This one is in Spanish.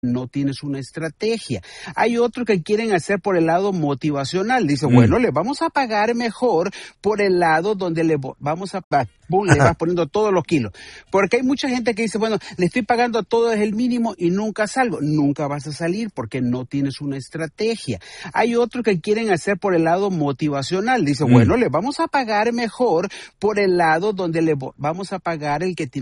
no tienes una estrategia. Hay otros que quieren hacer por el lado motivacional. Dice, bueno, le vamos a pagar mejor por el lado donde le vamos a pagar. Le vas poniendo todos los kilos. Porque hay mucha gente que dice, bueno, le estoy pagando todo es el mínimo y nunca salgo. Nunca vas a salir porque no tienes una estrategia. Hay otros que quieren hacer por el lado motivacional. Dice, bueno, le vamos a pagar mejor por el lado donde le vamos a pagar el que tiene